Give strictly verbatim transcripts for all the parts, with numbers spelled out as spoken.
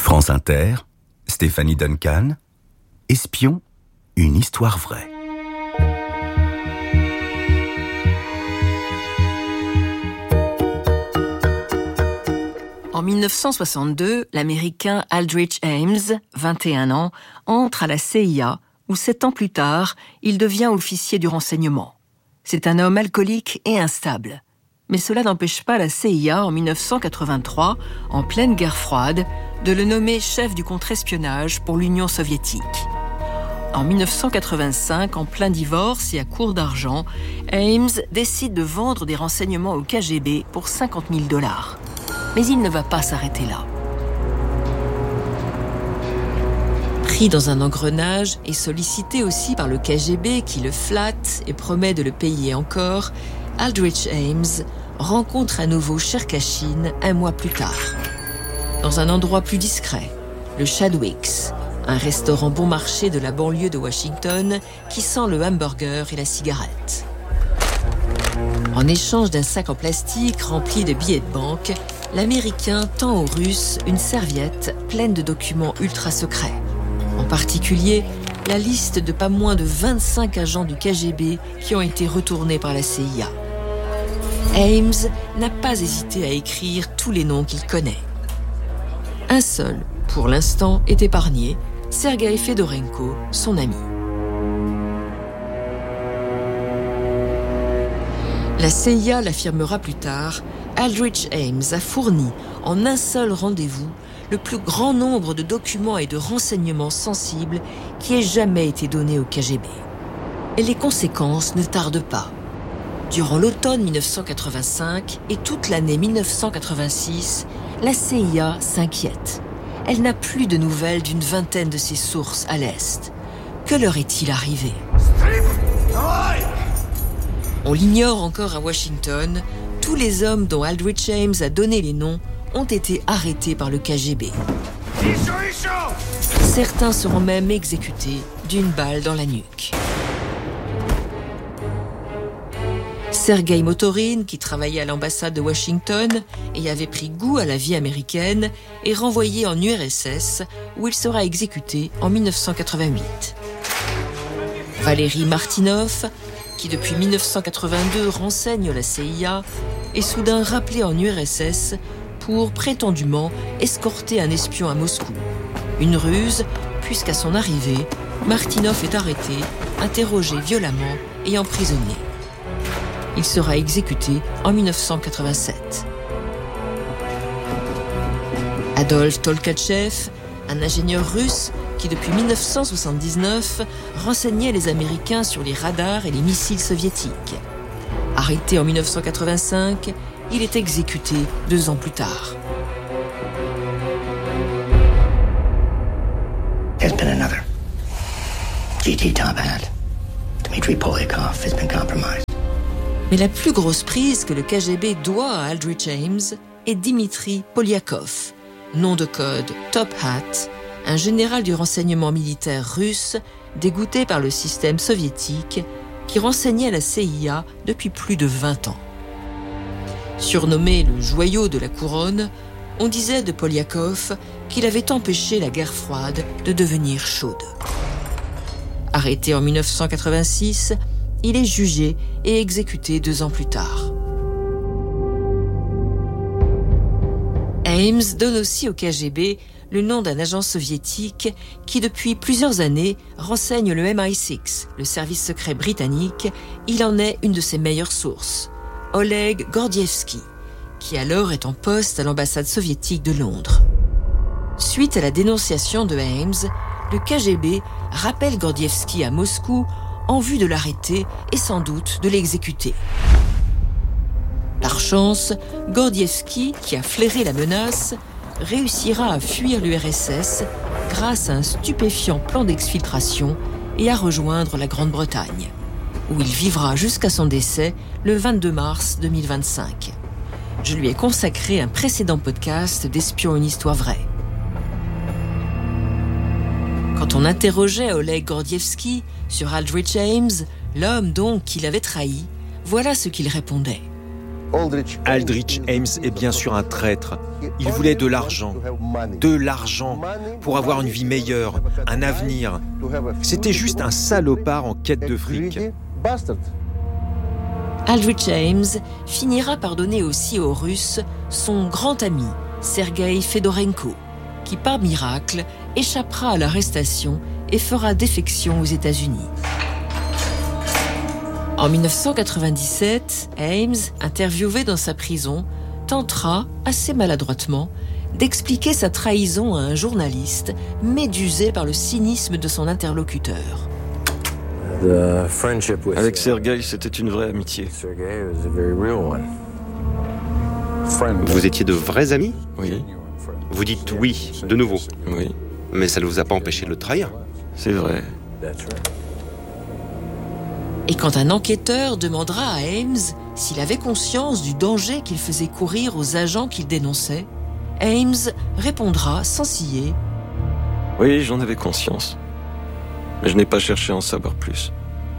France Inter, Stéphanie Duncan, Espion, une histoire vraie. En dix-neuf cent soixante-deux, l'Américain Aldrich Ames, vingt et un ans, entre à la C I A, où sept ans plus tard, il devient officier du renseignement. C'est un homme alcoolique et instable. Mais cela n'empêche pas la C I A, en dix-neuf cent quatre-vingt-trois, en pleine guerre froide, de le nommer chef du contre-espionnage pour l'Union soviétique. En dix-neuf cent quatre-vingt-cinq, en plein divorce et à court d'argent, Ames décide de vendre des renseignements au K G B pour cinquante mille dollars. Mais il ne va pas s'arrêter là. Pris dans un engrenage et sollicité aussi par le K G B qui le flatte et promet de le payer encore, Aldrich Ames rencontre à nouveau Cherkashin un mois plus tard. Dans un endroit plus discret, le Chadwick's, un restaurant bon marché de la banlieue de Washington qui sent le hamburger et la cigarette. En échange d'un sac en plastique rempli de billets de banque, l'Américain tend aux Russes une serviette pleine de documents ultra secrets. En particulier, la liste de pas moins de vingt-cinq agents du K G B qui ont été retournés par la C I A. Ames n'a pas hésité à écrire tous les noms qu'il connaît. Un seul, pour l'instant, est épargné, Sergei Fedorenko, son ami. La C I A l'affirmera plus tard, Aldrich Ames a fourni, en un seul rendez-vous, le plus grand nombre de documents et de renseignements sensibles qui ait jamais été donné au K G B. Et les conséquences ne tardent pas. Durant l'automne dix-neuf cent quatre-vingt-cinq et toute l'année dix-neuf cent quatre-vingt-six, la C I A s'inquiète. Elle n'a plus de nouvelles d'une vingtaine de ses sources à l'Est. Que leur est-il arrivé ? On l'ignore encore à Washington, tous les hommes dont Aldrich Ames a donné les noms ont été arrêtés par le K G B. Certains seront même exécutés d'une balle dans la nuque. Sergei Motorin, qui travaillait à l'ambassade de Washington et avait pris goût à la vie américaine, est renvoyé en U R S S où il sera exécuté en dix-neuf cent quatre-vingt-huit. Valéry Martinov, qui depuis dix-neuf cent quatre-vingt-deux renseigne la C I A, est soudain rappelé en U R S S pour prétendument escorter un espion à Moscou. Une ruse, puisqu'à son arrivée, Martinov est arrêté, interrogé violemment et emprisonné. Il sera exécuté en dix-neuf cent quatre-vingt-sept. Adolf Tolkachev, un ingénieur russe qui depuis dix-neuf cent soixante-dix-neuf renseignait les Américains sur les radars et les missiles soviétiques. Arrêté en dix-neuf cent quatre-vingt-cinq, il est exécuté deux ans plus tard. There's been another. G T top hat. Dmitry Polyakov has been compromised. Mais la plus grosse prise que le K G B doit à Aldrich Ames est Dmitry Polyakov, nom de code Top Hat, un général du renseignement militaire russe dégoûté par le système soviétique qui renseignait la C I A depuis plus de vingt ans. Surnommé le joyau de la couronne, on disait de Polyakov qu'il avait empêché la guerre froide de devenir chaude. Arrêté en dix-neuf cent quatre-vingt-six, il est jugé et exécuté deux ans plus tard. Ames donne aussi au K G B le nom d'un agent soviétique qui, depuis plusieurs années, renseigne le M I six, le service secret britannique. Il en est une de ses meilleures sources, Oleg Gordievsky, qui alors est en poste à l'ambassade soviétique de Londres. Suite à la dénonciation de Ames, le K G B rappelle Gordievsky à Moscou en vue de l'arrêter et sans doute de l'exécuter. Par chance, Gordievsky, qui a flairé la menace, réussira à fuir l'U R S S grâce à un stupéfiant plan d'exfiltration et à rejoindre la Grande-Bretagne, où il vivra jusqu'à son décès le vingt-deux mars deux mille vingt-cinq. Je lui ai consacré un précédent podcast d'Espion, une histoire vraie. Quand on interrogeait Oleg Gordievsky sur Aldrich Ames, l'homme donc qu'il avait trahi, voilà ce qu'il répondait. Aldrich Ames est bien sûr un traître. Il voulait de l'argent, de l'argent, pour avoir une vie meilleure, un avenir. C'était juste un salopard en quête de fric. Aldrich Ames finira par donner aussi aux Russes son grand ami, Sergueï Fedorenko, qui par miracle échappera à l'arrestation et fera défection aux États-Unis. En dix-neuf cent quatre-vingt-dix-sept, Ames, interviewé dans sa prison, tentera, assez maladroitement, d'expliquer sa trahison à un journaliste médusé par le cynisme de son interlocuteur. Avec Sergueï, c'était une vraie amitié. Vous étiez de vrais amis ? Oui. Vous dites oui, de nouveau. Oui. Mais ça ne vous a pas empêché de le trahir. C'est vrai. Et quand un enquêteur demandera à Ames s'il avait conscience du danger qu'il faisait courir aux agents qu'il dénonçait, Ames répondra sans ciller. Oui, j'en avais conscience. Mais je n'ai pas cherché à en savoir plus.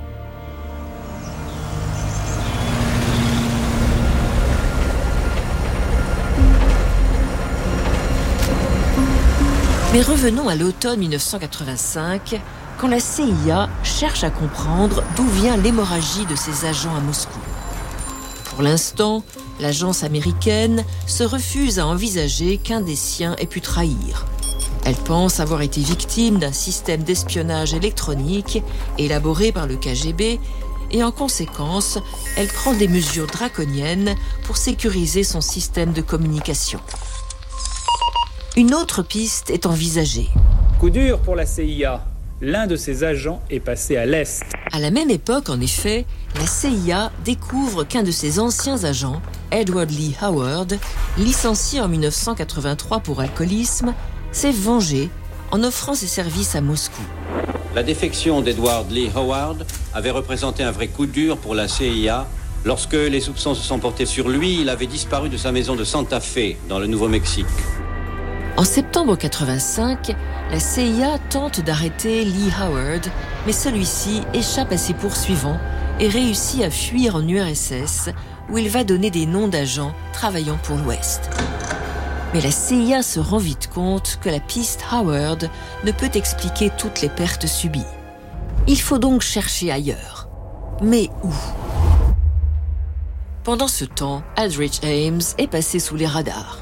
Mais revenons à l'automne dix-neuf cent quatre-vingt-cinq, quand la C I A cherche à comprendre d'où vient l'hémorragie de ses agents à Moscou. Pour l'instant, l'agence américaine se refuse à envisager qu'un des siens ait pu trahir. Elle pense avoir été victime d'un système d'espionnage électronique élaboré par le K G B et en conséquence, elle prend des mesures draconiennes pour sécuriser son système de communication. Une autre piste est envisagée. Coup dur pour la C I A. L'un de ses agents est passé à l'Est. À la même époque, en effet, la C I A découvre qu'un de ses anciens agents, Edward Lee Howard, licencié en dix-neuf cent quatre-vingt-trois pour alcoolisme, s'est vengé en offrant ses services à Moscou. La défection d'Edward Lee Howard avait représenté un vrai coup dur pour la C I A. Lorsque les soupçons se sont portés sur lui, il avait disparu de sa maison de Santa Fe, dans le Nouveau-Mexique. En septembre quatre-vingt-cinq, la C I A tente d'arrêter Lee Howard, mais celui-ci échappe à ses poursuivants et réussit à fuir en U R S S, où il va donner des noms d'agents travaillant pour l'Ouest. Mais la C I A se rend vite compte que la piste Howard ne peut expliquer toutes les pertes subies. Il faut donc chercher ailleurs. Mais où ? Pendant ce temps, Aldrich Ames est passé sous les radars.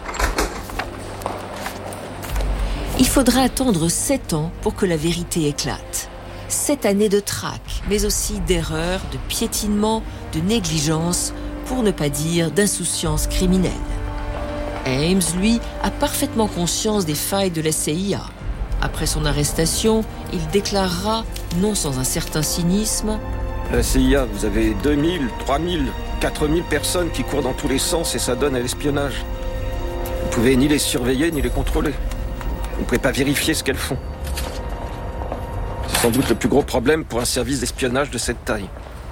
Il faudra attendre sept ans pour que la vérité éclate. Sept années de traque, mais aussi d'erreurs, de piétinement, de négligence, pour ne pas dire d'insouciance criminelle. Ames, lui, a parfaitement conscience des failles de la C I A. Après son arrestation, il déclarera, non sans un certain cynisme, « La C I A, vous avez deux mille, trois mille, quatre mille personnes qui courent dans tous les sens et ça donne à l'espionnage. Vous ne pouvez ni les surveiller ni les contrôler. Vous ne pouvez pas vérifier ce qu'elles font. C'est sans doute le plus gros problème pour un service d'espionnage de cette taille. »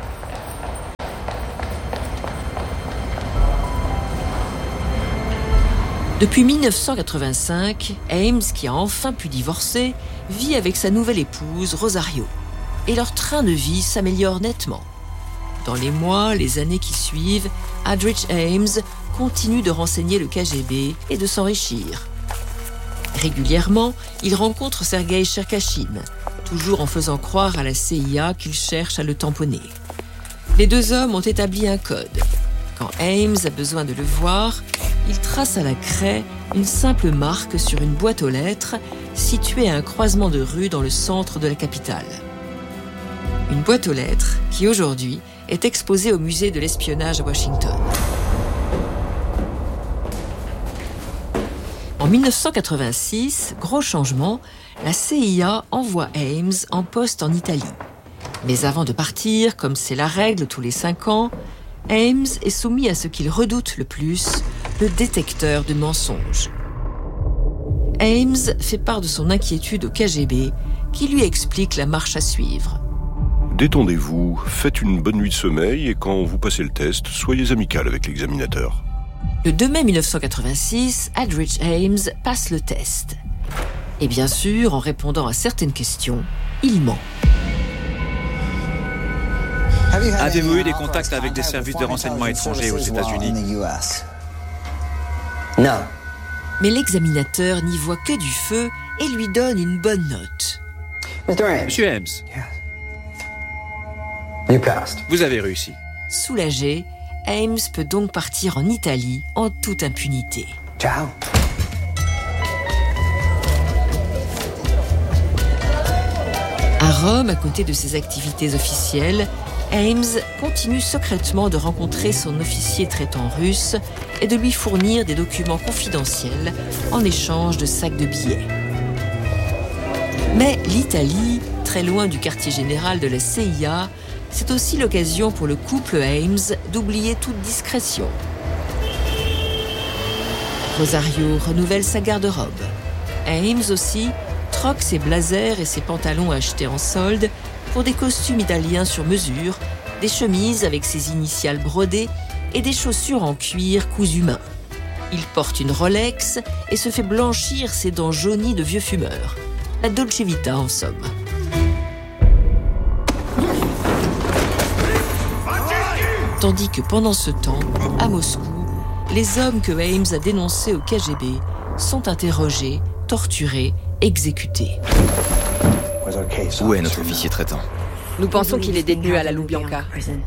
Depuis dix-neuf cent quatre-vingt-cinq, Ames, qui a enfin pu divorcer, vit avec sa nouvelle épouse, Rosario. Et leur train de vie s'améliore nettement. Dans les mois, les années qui suivent, Aldrich Ames continue de renseigner le K G B et de s'enrichir. Régulièrement, il rencontre Sergueï Cherkashin, toujours en faisant croire à la C I A qu'il cherche à le tamponner. Les deux hommes ont établi un code. Quand Ames a besoin de le voir, il trace à la craie une simple marque sur une boîte aux lettres située à un croisement de rue dans le centre de la capitale. Une boîte aux lettres qui, aujourd'hui, est exposée au musée de l'espionnage à Washington. En dix-neuf cent quatre-vingt-six, gros changement, la C I A envoie Ames en poste en Italie. Mais avant de partir, comme c'est la règle tous les cinq ans, Ames est soumis à ce qu'il redoute le plus, le détecteur de mensonges. Ames fait part de son inquiétude au K G B, qui lui explique la marche à suivre. Détendez-vous, faites une bonne nuit de sommeil et quand vous passez le test, soyez amical avec l'examinateur. Le deux mai dix-neuf cent quatre-vingt-six, Aldrich Ames passe le test. Et bien sûr, en répondant à certaines questions, il ment. Avez-vous eu des contacts avec des services de renseignement étrangers aux États-Unis? Non. Mais l'examinateur n'y voit que du feu et lui donne une bonne note. Monsieur Ames, vous avez réussi. Soulagé, Ames peut donc partir en Italie en toute impunité. Ciao. À Rome, à côté de ses activités officielles, Ames continue secrètement de rencontrer son officier traitant russe et de lui fournir des documents confidentiels en échange de sacs de billets. Mais l'Italie, très loin du quartier général de la C I A, c'est aussi l'occasion pour le couple Ames d'oublier toute discrétion. Rosario renouvelle sa garde-robe. Ames aussi troque ses blazers et ses pantalons achetés en solde pour des costumes italiens sur mesure, des chemises avec ses initiales brodées et des chaussures en cuir cousu main. Il porte une Rolex et se fait blanchir ses dents jaunies de vieux fumeur. La Dolce Vita en somme. Tandis que pendant ce temps, à Moscou, les hommes que Ames a dénoncés au K G B sont interrogés, torturés, exécutés. Où est notre officier traitant? Nous pensons qu'il est détenu à la Lubyanka.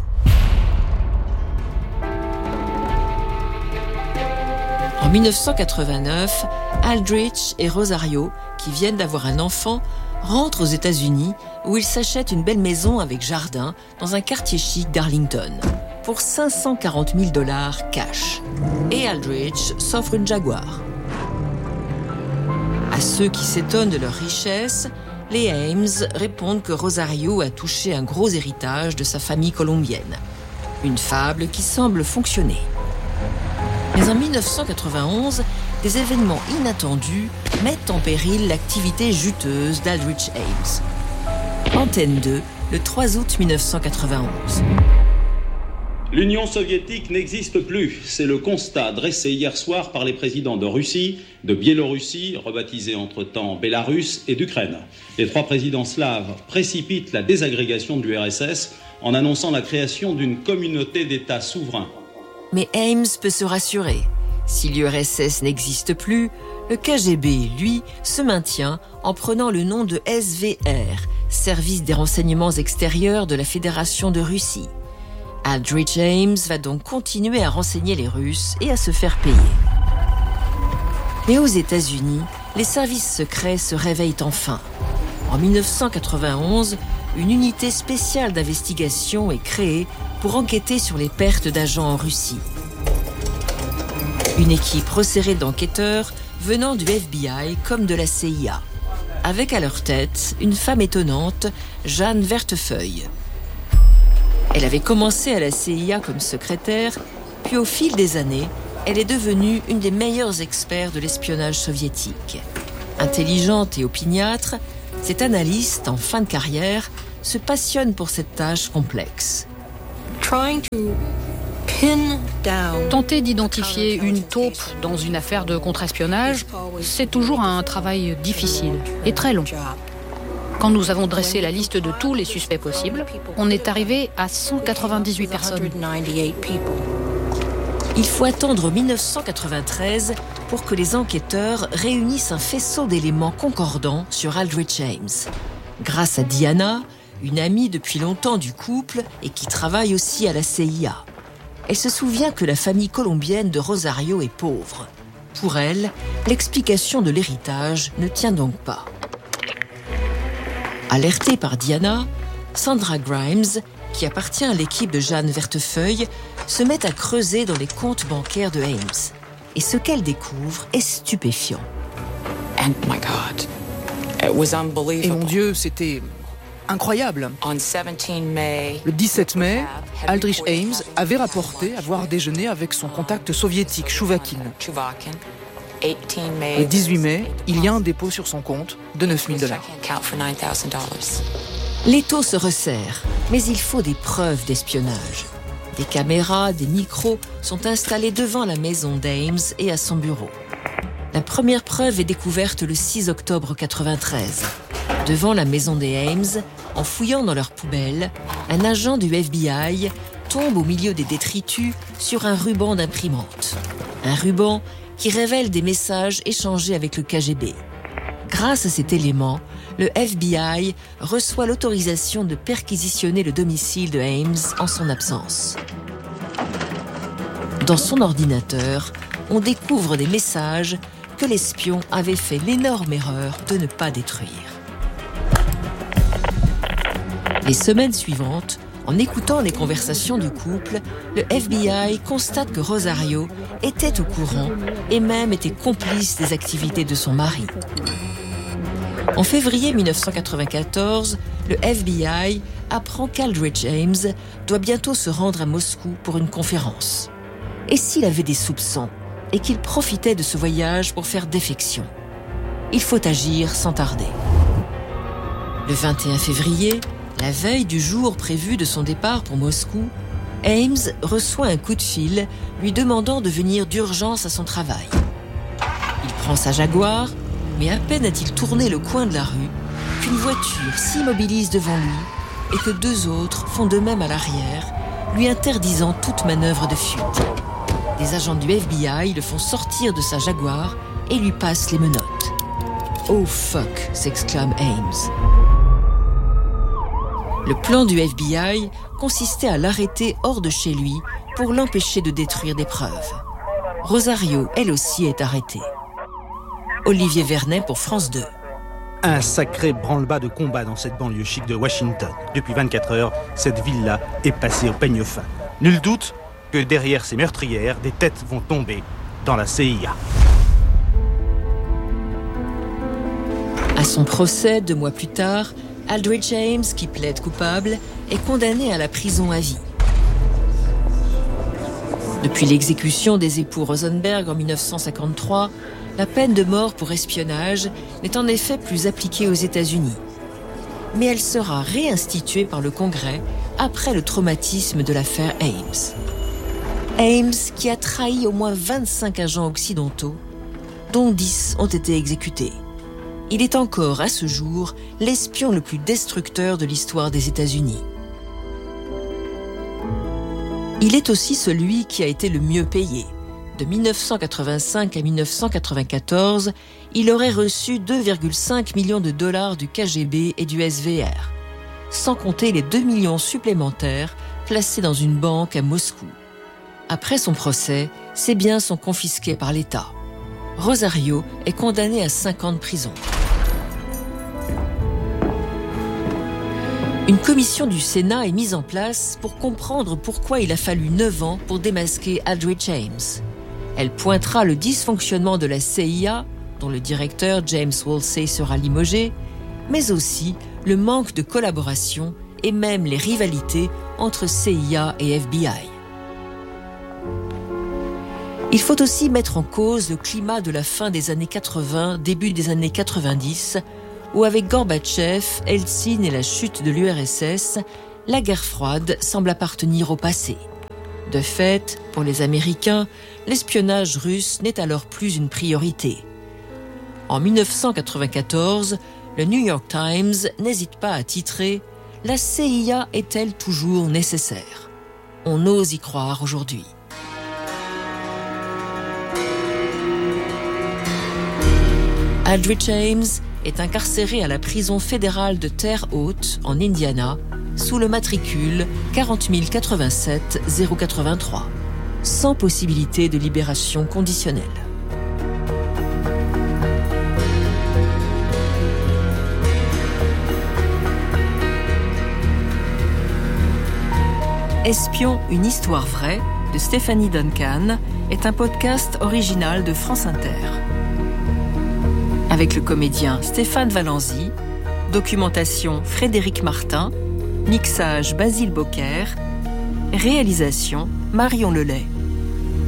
En mille neuf cent quatre-vingt-neuf, Aldrich et Rosario, qui viennent d'avoir un enfant, rentrent aux États-Unis où ils s'achètent une belle maison avec jardin dans un quartier chic d'Arlington pour cinq cent quarante mille dollars cash. Et Aldrich s'offre une Jaguar. À ceux qui s'étonnent de leur richesse, les Ames répondent que Rosario a touché un gros héritage de sa famille colombienne. Une fable qui semble fonctionner. Mais en mille neuf cent quatre-vingt-onze, des événements inattendus mettent en péril l'activité juteuse d'Aldrich Ames. Antenne deux, le trois août mille neuf cent quatre-vingt-onze. L'Union soviétique n'existe plus. C'est le constat dressé hier soir par les présidents de Russie, de Biélorussie, rebaptisée entre-temps Bélarus, et d'Ukraine. Les trois présidents slaves précipitent la désagrégation de l'U R S S en annonçant la création d'une communauté d'États souverains. Mais Ames peut se rassurer. Si l'U R S S n'existe plus, le K G B, lui, se maintient en prenant le nom de S V R, Service des renseignements extérieurs de la Fédération de Russie. Aldrich Ames va donc continuer à renseigner les Russes et à se faire payer. Mais aux États-Unis, les services secrets se réveillent enfin. En mille neuf cent quatre-vingt-onze, une unité spéciale d'investigation est créée pour enquêter sur les pertes d'agents en Russie. Une équipe resserrée d'enquêteurs venant du F B I comme de la C I A. Avec à leur tête une femme étonnante, Jeanne Vertefeuille. Elle avait commencé à la C I A comme secrétaire, puis au fil des années, elle est devenue une des meilleures experts de l'espionnage soviétique. Intelligente et opiniâtre, cette analyste en fin de carrière se passionne pour cette tâche complexe. Tenter d'identifier une taupe dans une affaire de contre-espionnage, c'est toujours un travail difficile et très long. Quand nous avons dressé la liste de tous les suspects possibles, on est arrivé à cent quatre-vingt-dix-huit personnes. Il faut attendre mille neuf cent quatre-vingt-treize pour que les enquêteurs réunissent un faisceau d'éléments concordants sur Aldrich Ames. Grâce à Diana, une amie depuis longtemps du couple et qui travaille aussi à la C I A. Elle se souvient que la famille colombienne de Rosario est pauvre. Pour elle, l'explication de l'héritage ne tient donc pas. Alertée par Diana, Sandra Grimes, qui appartient à l'équipe de Jeanne Vertefeuille, se met à creuser dans les comptes bancaires de Ames. Et ce qu'elle découvre est stupéfiant. Et mon Dieu, c'était incroyable. Le dix-sept mai, Aldrich Ames avait rapporté avoir déjeuné avec son contact soviétique, Chouvakin. Le dix-huit mai, il y a un dépôt sur son compte de neuf mille dollars. L'étau se resserre, mais il faut des preuves d'espionnage. Des caméras, des micros sont installés devant la maison d'Ames et à son bureau. La première preuve est découverte le six octobre quatre-vingt-treize. Devant la maison des Ames, En fouillant dans leurs poubelles, un agent du F B I tombe au milieu des détritus sur un ruban d'imprimante. Un ruban qui révèle des messages échangés avec le K G B. Grâce à cet élément, le F B I reçoit l'autorisation de perquisitionner le domicile de Ames en son absence. Dans son ordinateur, on découvre des messages que l'espion avait fait l'énorme erreur de ne pas détruire. Les semaines suivantes, en écoutant les conversations du couple, le F B I constate que Rosario était au courant et même était complice des activités de son mari. En février mille neuf cent quatre-vingt-quatorze, le F B I apprend qu'Aldrich Ames doit bientôt se rendre à Moscou pour une conférence. Et s'il avait des soupçons et qu'il profitait de ce voyage pour faire défection? Il faut agir sans tarder. Le vingt et un février, la veille du jour prévu de son départ pour Moscou, Ames reçoit un coup de fil lui demandant de venir d'urgence à son travail. Il prend sa Jaguar, mais à peine a-t-il tourné le coin de la rue qu'une voiture s'immobilise devant lui et que deux autres font de même à l'arrière, lui interdisant toute manœuvre de fuite. Des agents du F B I le font sortir de sa Jaguar et lui passent les menottes. « Oh fuck !» s'exclame Ames. Le plan du F B I consistait à l'arrêter hors de chez lui pour l'empêcher de détruire des preuves. Rosario, elle aussi, est arrêtée. Olivier Vernet pour France deux. Un sacré branle-bas de combat dans cette banlieue chic de Washington. Depuis vingt-quatre heures, cette ville-là est passée au peigne fin. Nul doute que derrière ces meurtrières, des têtes vont tomber dans la C I A. À son procès, deux mois plus tard, Aldrich Ames, qui plaide coupable, est condamné à la prison à vie. Depuis l'exécution des époux Rosenberg en mille neuf cent cinquante-trois, la peine de mort pour espionnage n'est en effet plus appliquée aux États-Unis. Mais elle sera réinstituée par le Congrès après le traumatisme de l'affaire Ames. Ames, qui a trahi au moins vingt-cinq agents occidentaux, dont dix ont été exécutés. Il est encore, à ce jour, l'espion le plus destructeur de l'histoire des États-Unis. Il est aussi celui qui a été le mieux payé. De mille neuf cent quatre-vingt-cinq à mille neuf cent quatre-vingt-quatorze, il aurait reçu deux virgule cinq millions de dollars du K G B et du S V R, sans compter les deux millions supplémentaires placés dans une banque à Moscou. Après son procès, ses biens sont confisqués par l'État. Rosario est condamné à cinq ans de prison. Une commission du Sénat est mise en place pour comprendre pourquoi il a fallu neuf ans pour démasquer Aldrich Ames. Elle pointera le dysfonctionnement de la C I A, dont le directeur James Woolsey sera limogé, mais aussi le manque de collaboration et même les rivalités entre C I A et F B I. Il faut aussi mettre en cause le climat de la fin des années quatre-vingts, début des années quatre-vingt-dix, où avec Gorbatchev, Eltsine et la chute de l'U R S S, la guerre froide semble appartenir au passé. De fait, pour les Américains, l'espionnage russe n'est alors plus une priorité. En mille neuf cent quatre-vingt-quatorze, le New York Times n'hésite pas à titrer « La C I A est-elle toujours nécessaire ?» On ose y croire aujourd'hui. Aldrich Ames est incarcéré à la prison fédérale de Terre Haute, en Indiana, sous le matricule quarante mille quatre-vingt-sept zéro quatre-vingt-trois, sans possibilité de libération conditionnelle. Espion, une histoire vraie de Stéphanie Duncan est un podcast original de France Inter. Avec le comédien Stéphane Valenzy, documentation Frédéric Martin, mixage Basile Bocquer, réalisation Marion Lelay.